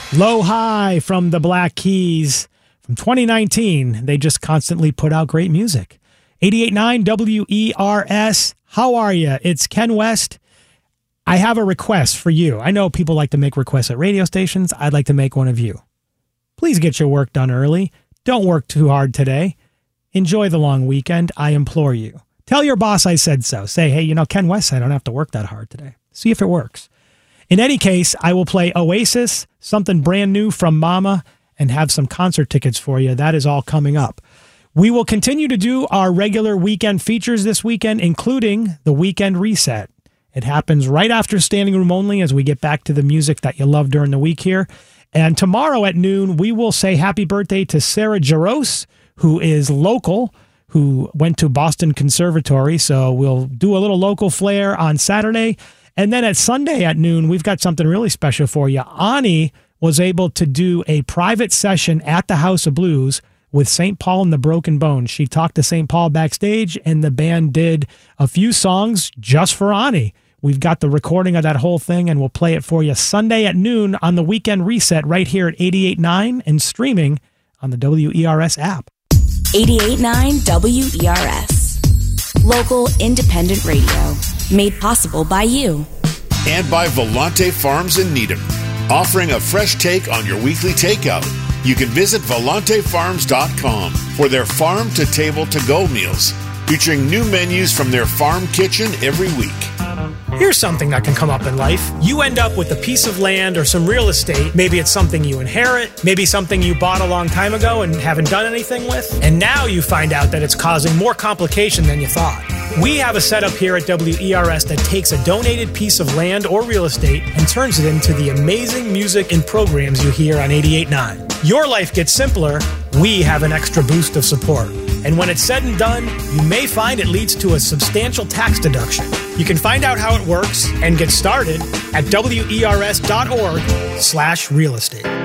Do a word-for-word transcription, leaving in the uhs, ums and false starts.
Low High from the Black Keys from twenty nineteen. They just constantly put out great music. eighty-eight point nine W E R S. How are you? It's Ken West. I have a request for you. I know people like to make requests at radio stations. I'd like to make one of you. Please get your work done early. Don't work too hard today. Enjoy the long weekend. I implore you. Tell your boss I said so. Say, hey, you know, Ken West, I don't have to work that hard today. See if it works. In any case, I will play Oasis, something brand new from Mama, and have some concert tickets for you. That is all coming up. We will continue to do our regular weekend features this weekend, including the Weekend Reset. It happens right after Standing Room Only as we get back to the music that you love during the week here. And tomorrow at noon, we will say happy birthday to Sarah Jaros, who is local, who went to Boston Conservatory. So we'll do a little local flair on Saturday. And then at Sunday at noon, we've got something really special for you. Ani was able to do a private session at the House of Blues with Saint Paul and the Broken Bones. She talked to Saint Paul backstage, and the band did a few songs just for Ani. We've got the recording of that whole thing, and we'll play it for you Sunday at noon on the Weekend Reset right here at eighty-eight point nine and streaming on the W E R S app. eighty-eight point nine W E R S. Local independent radio. Made possible by you. And by Volante Farms in Needham. Offering a fresh take on your weekly takeout. You can visit volante farms dot com for their farm-to-table-to-go meals, featuring new menus from their farm kitchen every week. Here's something that can come up in life. You end up with a piece of land or some real estate. Maybe it's something you inherit, maybe something you bought a long time ago and haven't done anything with, and now you find out that it's causing more complication than you thought. We have a setup here at W E R S that takes a donated piece of land or real estate and turns it into the amazing music and programs you hear on eighty-eight point nine. Your life gets simpler, we have an extra boost of support. And when it's said and done, you may find it leads to a substantial tax deduction. You can find out how it works and get started at W E R S dot org slash real estate.